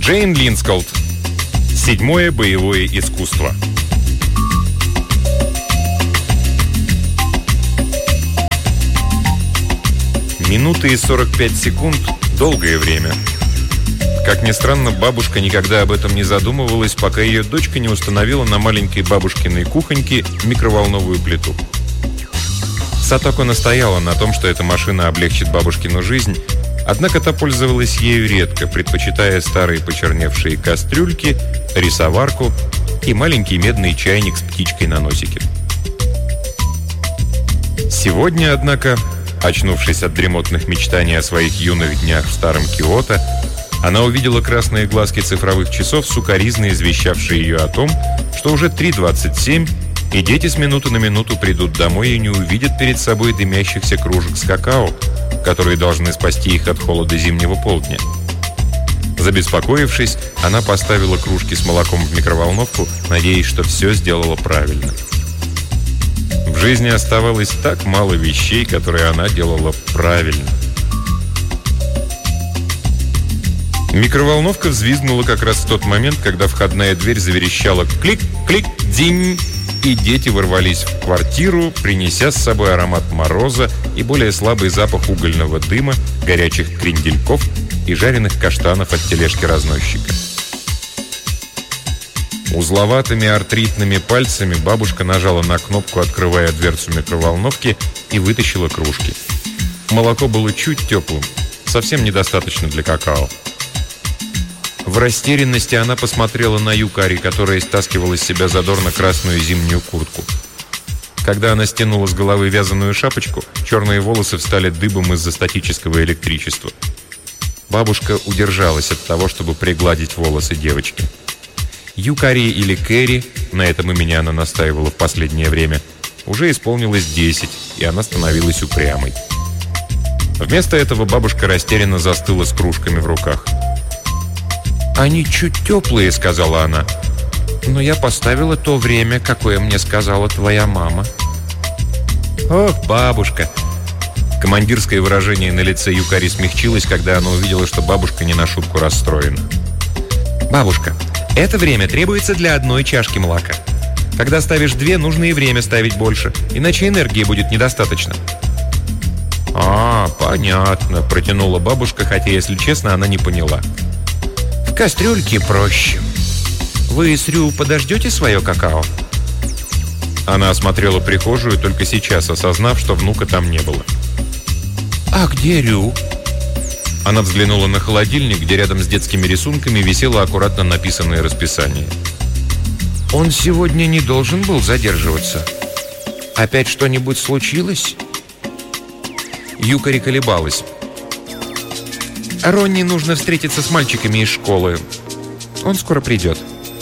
Джейн Линсколд. 7-е боевое искусство. Минуты и 45 секунд – долгое время. Как ни странно, бабушка никогда об этом не задумывалась, пока ее дочка не установила на маленькой бабушкиной кухоньке микроволновую плиту. Сатоко настояла на том, что эта машина облегчит бабушкину жизнь, однако та пользовалась ею редко, предпочитая старые почерневшие кастрюльки, рисоварку и маленький медный чайник с птичкой на носике. Сегодня, однако, очнувшись от дремотных мечтаний о своих юных днях в старом Киото, она увидела красные глазки цифровых часов, сукоризно извещавшие ее о том, что уже 3:27, и дети с минуты на минуту придут домой и не увидят перед собой дымящихся кружек с какао, которые должны спасти их от холода зимнего полдня. Забеспокоившись, она поставила кружки с молоком в микроволновку, надеясь, что все сделала правильно. В жизни оставалось так мало вещей, которые она делала правильно. Микроволновка взвизгнула как раз в тот момент, когда входная дверь заверещала «клик-клик-динь», и дети ворвались в квартиру, принеся с собой аромат мороза и более слабый запах угольного дыма, горячих крендельков и жареных каштанов от тележки разносчика. Узловатыми артритными пальцами бабушка нажала на кнопку, открывая дверцу микроволновки, и вытащила кружки. Молоко было чуть теплым, совсем недостаточно для какао. В растерянности она посмотрела на Юкари, которая стаскивала с себя задорно красную зимнюю куртку. Когда она стянула с головы вязаную шапочку, черные волосы встали дыбом из-за статического электричества. Бабушка удержалась от того, чтобы пригладить волосы девочки. Юкари или Кэрри, на этом имени она настаивала в последнее время, уже исполнилось 10, и она становилась упрямой. Вместо этого бабушка растерянно застыла с кружками в руках. «Они чуть теплые», — сказала она. «Но я поставила то время, какое мне сказала твоя мама». «Ох, бабушка!» Командирское выражение на лице Юкари смягчилось, когда она увидела, что бабушка не на шутку расстроена. «Бабушка, это время требуется для одной чашки молока. Когда ставишь 2, нужно и время ставить больше, иначе энергии будет недостаточно». «А, понятно», — протянула бабушка, хотя, если честно, она не поняла. «В кастрюльке проще. Вы с Рю подождете свое какао?» Она осмотрела прихожую, только сейчас осознав, что внука там не было. «А где Рю?» Она взглянула на холодильник, где рядом с детскими рисунками висело аккуратно написанное расписание. «Он сегодня не должен был задерживаться. Опять что-нибудь случилось?» Юкари колебалась. «Ронни нужно встретиться с мальчиками из школы. Он скоро придет».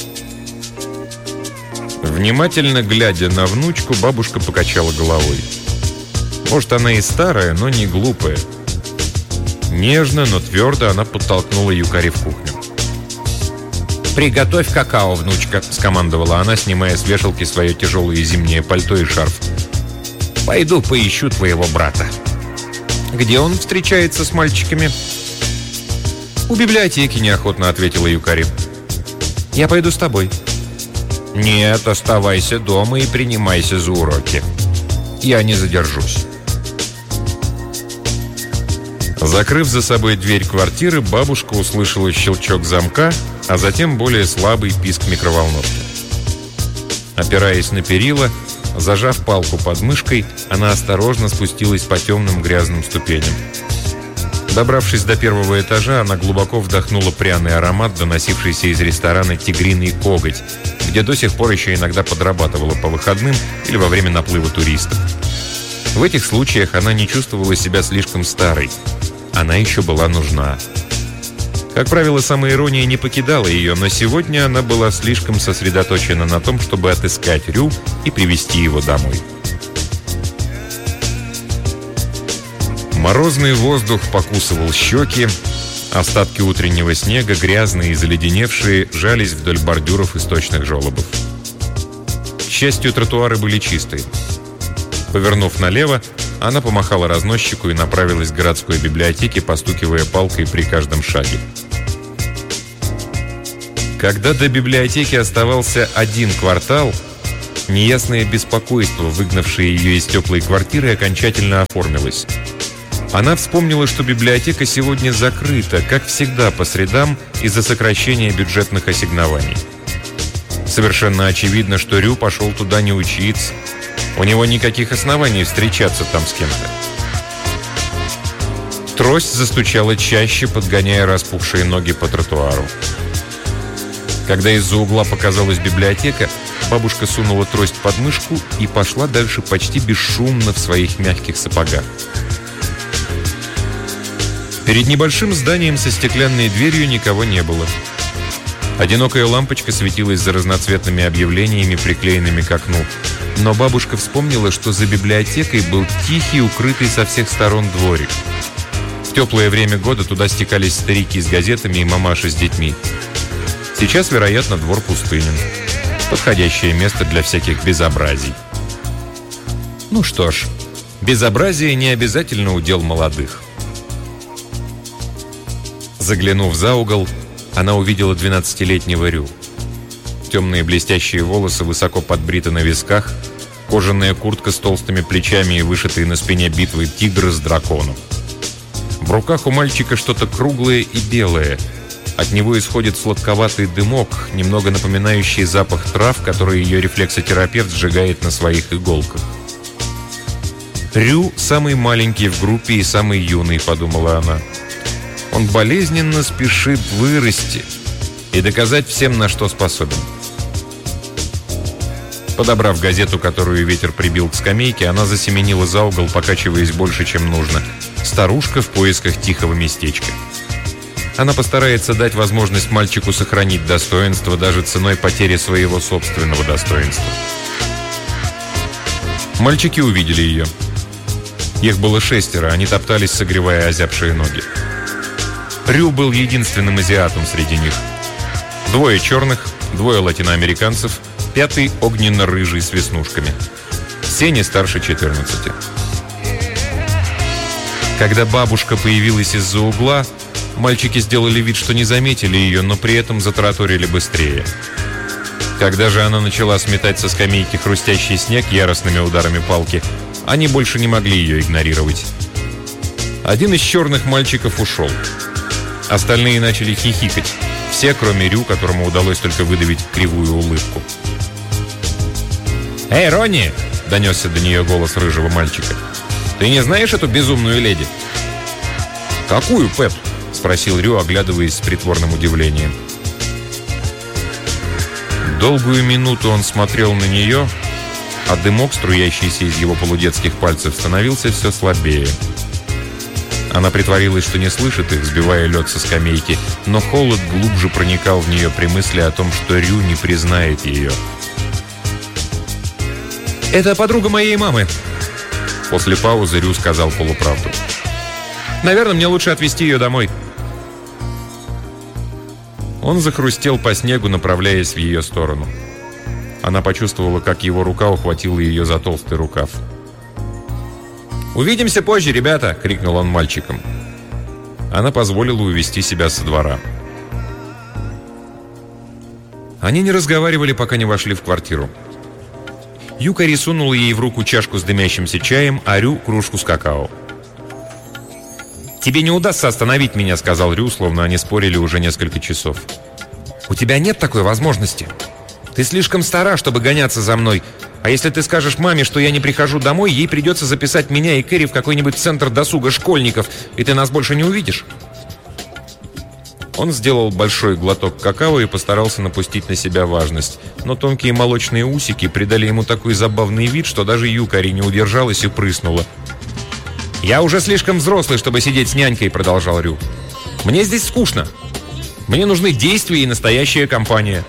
Внимательно глядя на внучку, бабушка покачала головой. Может, она и старая, но не глупая. Нежно, но твердо она подтолкнула Юкари в кухню. «Приготовь какао, внучка», — скомандовала она, снимая с вешалки свое тяжелое зимнее пальто и шарф. «Пойду поищу твоего брата». «Где он встречается с мальчиками?» «У библиотеки», — неохотно ответила Юкари. «Я пойду с тобой». «Нет, оставайся дома и принимайся за уроки. Я не задержусь». Закрыв за собой дверь квартиры, бабушка услышала щелчок замка, а затем более слабый писк микроволновки. Опираясь на перила, зажав палку под мышкой, она осторожно спустилась по темным грязным ступеням. Добравшись до первого этажа, она глубоко вдохнула пряный аромат, доносившийся из ресторана «Тигриный коготь», где до сих пор еще иногда подрабатывала по выходным или во время наплыва туристов. В этих случаях она не чувствовала себя слишком старой. Она еще была нужна. Как правило, самоирония не покидала ее, но сегодня она была слишком сосредоточена на том, чтобы отыскать Рю и привести его домой. Морозный воздух покусывал щеки, остатки утреннего снега, грязные и заледеневшие, жались вдоль бордюров источных желобов. К счастью, тротуары были чистые. Повернув налево, она помахала разносчику и направилась к городской библиотеке, постукивая палкой при каждом шаге. Когда до библиотеки оставался 1 квартал, неясное беспокойство, выгнавшее ее из теплой квартиры, окончательно оформилось. Она вспомнила, что библиотека сегодня закрыта, как всегда, по средам из-за сокращения бюджетных ассигнований. Совершенно очевидно, что Рю пошел туда не учиться. У него никаких оснований встречаться там с кем-то. Трость застучала чаще, подгоняя распухшие ноги по тротуару. Когда из-за угла показалась библиотека, бабушка сунула трость под мышку и пошла дальше почти бесшумно в своих мягких сапогах. Перед небольшим зданием со стеклянной дверью никого не было. Одинокая лампочка светилась за разноцветными объявлениями, приклеенными к окну. Но бабушка вспомнила, что за библиотекой был тихий, укрытый со всех сторон дворик. В теплое время года туда стекались старики с газетами и мамаши с детьми. Сейчас, вероятно, двор пустынен. Подходящее место для всяких безобразий. Ну что ж, безобразие не обязательно удел молодых. Заглянув за угол, она увидела 12-летнего Рю. Темные блестящие волосы высоко подбриты на висках, кожаная куртка с толстыми плечами и вышитые на спине битвы тигры с драконом. В руках у мальчика что-то круглое и белое. От него исходит сладковатый дымок, немного напоминающий запах трав, который ее рефлексотерапевт сжигает на своих иголках. «Рю самый маленький в группе и самый юный», — подумала она. «Он болезненно спешит вырасти и доказать всем, на что способен». Подобрав газету, которую ветер прибил к скамейке, она засеменила за угол, покачиваясь больше, чем нужно. Старушка в поисках тихого местечка. Она постарается дать возможность мальчику сохранить достоинство даже ценой потери своего собственного достоинства. Мальчики увидели ее. Их было 6, они топтались, согревая озябшие ноги. Рю был единственным азиатом среди них. 2 черных, 2 латиноамериканцев, 5 огненно-рыжий с веснушками. Все не старше 14. Когда бабушка появилась из-за угла, мальчики сделали вид, что не заметили ее, но при этом затараторили быстрее. Когда же она начала сметать со скамейки хрустящий снег яростными ударами палки, они больше не могли ее игнорировать. Один из черных мальчиков ушел. Остальные начали хихикать. Все, кроме Рю, которому удалось только выдавить кривую улыбку. «Эй, Ронни!» — донесся до нее голос рыжего мальчика. «Ты не знаешь эту безумную леди?» «Какую, Пэт?» — спросил Рю, оглядываясь с притворным удивлением. Долгую минуту он смотрел на нее, а дымок, струящийся из его полудетских пальцев, становился все слабее. Она притворилась, что не слышит их, сбивая лед со скамейки, но холод глубже проникал в нее при мысли о том, что Рю не признает ее. «Это подруга моей мамы». После паузы Рю сказал полуправду. «Наверное, мне лучше отвезти ее домой». Он захрустел по снегу, направляясь в ее сторону. Она почувствовала, как его рука ухватила ее за толстый рукав. «Увидимся позже, ребята!» — крикнул он мальчикам. Она позволила увести себя со двора. Они не разговаривали, пока не вошли в квартиру. Юкари сунула ей в руку чашку с дымящимся чаем, а Рю — кружку с какао. «Тебе не удастся остановить меня», — сказал Рю, словно они спорили уже несколько часов. «У тебя нет такой возможности. Ты слишком стара, чтобы гоняться за мной. А если ты скажешь маме, что я не прихожу домой, ей придется записать меня и Кэрри в какой-нибудь центр досуга школьников, и ты нас больше не увидишь». Он сделал большой глоток какао и постарался напустить на себя важность. Но тонкие молочные усики придали ему такой забавный вид, что даже Юкари не удержалась и прыснула. «Я уже слишком взрослый, чтобы сидеть с нянькой», — продолжал Рю. «Мне здесь скучно. Мне нужны действия и настоящая компания».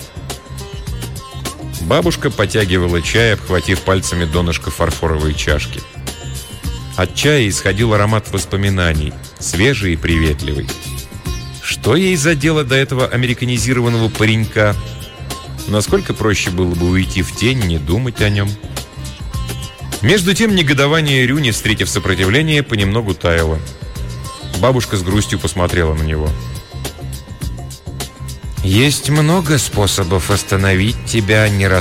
Бабушка потягивала чай, обхватив пальцами донышко фарфоровой чашки. От чая исходил аромат воспоминаний, свежий и приветливый. Что ей за дело до этого американизированного паренька? Насколько проще было бы уйти в тень, не думать о нем? Между тем негодование Рю, не встретив сопротивления, понемногу таяло. Бабушка с грустью посмотрела на него. Есть много способов остановить тебя, не